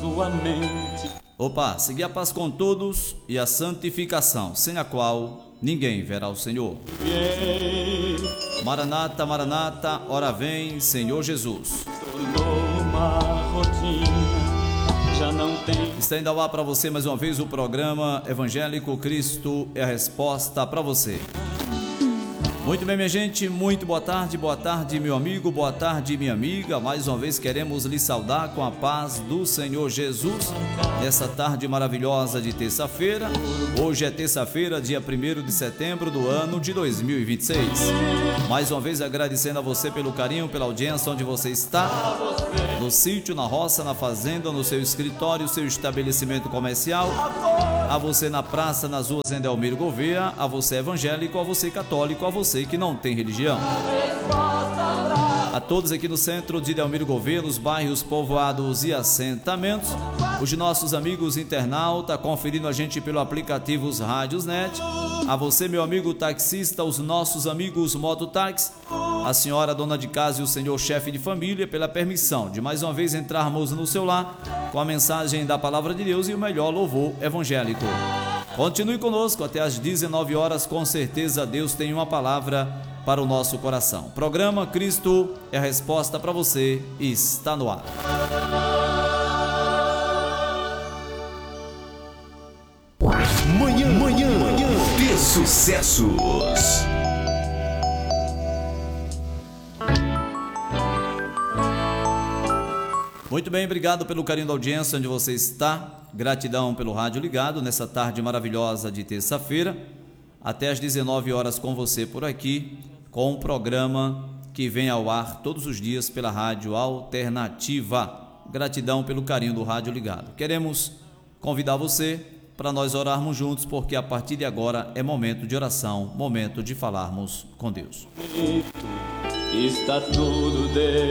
sua mente. Opa, seguir a paz com todos e a santificação, sem a qual ninguém verá o Senhor. Maranata, Maranata, ora vem, Senhor Jesus. Tornou uma rotina, já não tem. Está indo ao ar para você mais uma vez o programa Evangélico Cristo é a Resposta para você. Muito bem, minha gente, muito boa tarde, meu amigo, boa tarde, minha amiga. Mais uma vez queremos lhe saudar com a paz do Senhor Jesus, nessa tarde maravilhosa de terça-feira. Hoje é terça-feira, dia 1º de setembro do ano de 2026. Mais uma vez agradecendo a você pelo carinho, pela audiência onde você está, no sítio, na roça, na fazenda, no seu escritório, seu estabelecimento comercial, a você na praça, nas ruas em Delmiro Gouveia, a você evangélico, a você católico, a você que não tem religião. A todos aqui no centro de Delmiro Gouveia, nos bairros, povoados e assentamentos, os nossos amigos internautas conferindo a gente pelo aplicativo Rádiosnet, a você, meu amigo taxista, os nossos amigos mototáxi, a senhora dona de casa e o senhor chefe de família, pela permissão de mais uma vez entrarmos no seu lar com a mensagem da Palavra de Deus e o melhor louvor evangélico. Continue conosco até às 19 horas, com certeza Deus tem uma palavra para o nosso coração. Programa Cristo é a Resposta para você está no ar. Manhã de sucessos. Muito bem, obrigado pelo carinho da audiência onde você está. Gratidão pelo rádio ligado nessa tarde maravilhosa de terça-feira. Até às 19 horas com você por aqui, com um programa que vem ao ar todos os dias pela Rádio Alternativa. Gratidão pelo carinho do rádio ligado. Queremos convidar você para nós orarmos juntos, porque a partir de agora é momento de oração, momento de falarmos com Deus. Está tudo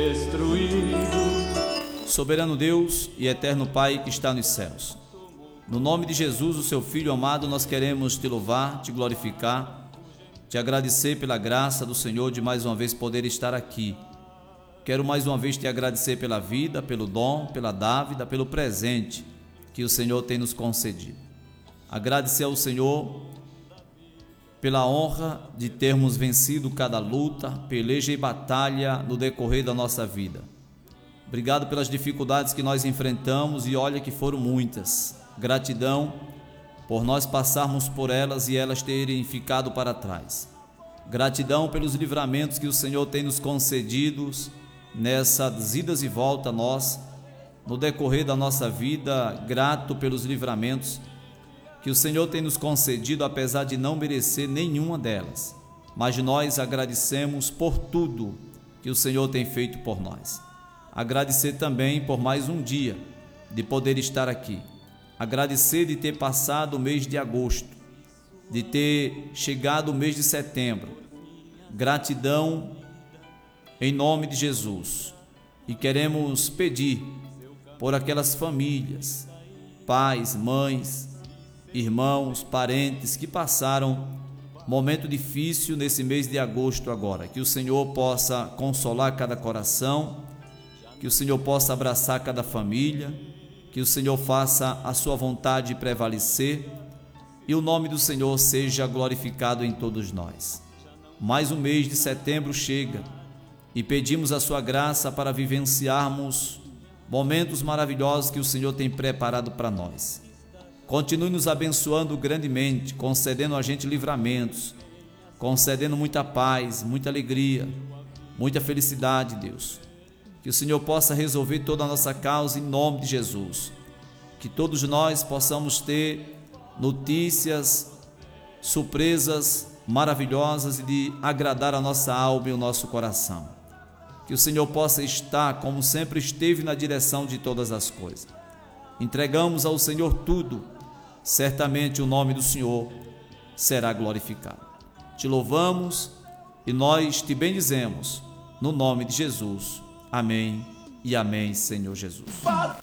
destruído. Soberano Deus e eterno Pai que está nos céus, no nome de Jesus, o seu Filho amado, nós queremos te louvar, te glorificar, te agradecer pela graça do Senhor de mais uma vez poder estar aqui. Quero mais uma vez te agradecer pela vida, pelo dom, pela dávida, pelo presente que o Senhor tem nos concedido. Agradecer ao Senhor pela honra de termos vencido cada luta, peleja e batalha no decorrer da nossa vida. Obrigado pelas dificuldades que nós enfrentamos e olha que foram muitas. Gratidão por nós passarmos por elas e elas terem ficado para trás. Gratidão pelos livramentos que o Senhor tem nos concedido nessas idas e voltas nós, no decorrer da nossa vida. Grato pelos livramentos que o Senhor tem nos concedido, apesar de não merecer nenhuma delas. Mas nós agradecemos por tudo que o Senhor tem feito por nós. Agradecer também por mais um dia de poder estar aqui. Agradecer de ter passado o mês de agosto, de ter chegado o mês de setembro. Gratidão em nome de Jesus. E queremos pedir por aquelas famílias, pais, mães, irmãos, parentes que passaram momento difícil nesse mês de agosto agora. Que o Senhor possa consolar cada coração, que o Senhor possa abraçar cada família, que o Senhor faça a sua vontade prevalecer e o nome do Senhor seja glorificado em todos nós. Mais um mês de setembro chega e pedimos a sua graça para vivenciarmos momentos maravilhosos que o Senhor tem preparado para nós. Continue nos abençoando grandemente, concedendo a gente livramentos, concedendo muita paz, muita alegria, muita felicidade, Deus. Que o Senhor possa resolver toda a nossa causa em nome de Jesus. Que todos nós possamos ter notícias, surpresas maravilhosas e de agradar a nossa alma e o nosso coração. Que o Senhor possa estar, como sempre esteve, na direção de todas as coisas. Entregamos ao Senhor tudo. Certamente o nome do Senhor será glorificado. Te louvamos e nós te bendizemos, no nome de Jesus. Amém e amém, Senhor Jesus.